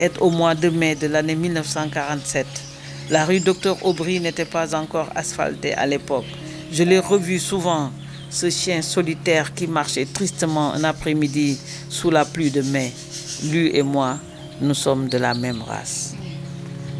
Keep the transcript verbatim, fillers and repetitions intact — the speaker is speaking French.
est au mois de mai de l'année mille neuf cent quarante-sept. La rue Docteur Aubry n'était pas encore asphaltée à l'époque. Je l'ai revu souvent, ce chien solitaire qui marchait tristement un après-midi sous la pluie de mai. Lui et moi, nous sommes de la même race.